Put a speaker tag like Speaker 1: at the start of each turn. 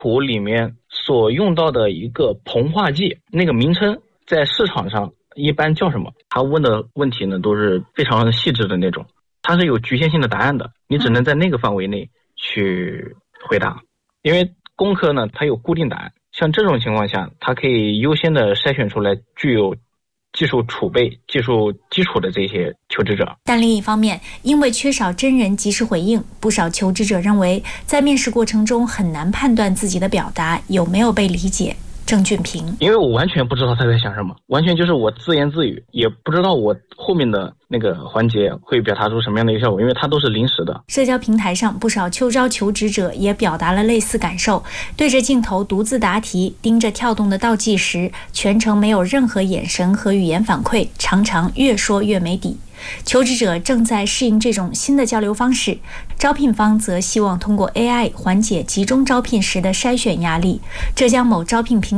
Speaker 1: 图里面所用到的一个膨化剂，那个名称在市场上一般叫什么？他问的问题呢都是非常细致的那种，它是有局限性的答案的，你只能在那个范围内去回答。因为工科呢它有固定答案，像这种情况下，它可以优先的筛选出来具有技术储备、技术基础的这些求职者。
Speaker 2: 但另一方面，因为缺少真人及时回应，不少求职者认为在面试过程中很难判断自己的表达有没有被理解。郑俊平：
Speaker 1: 因为我完全不知道他在想什么，完全就是我自言自语，也不知道我后面的那个环节会表达出什么样的一个效果，因为它都是临时的。
Speaker 2: 社交平台上，不少秋招求职者也表达了类似感受，对着镜头独自答题，盯着跳动的倒计时，全程没有任何眼神和语言反馈，常常越说越没底。求职者正在适应这种新的交流方式，招聘方则希望通过 AI 缓解集中招聘时的筛选压力。浙江某招聘平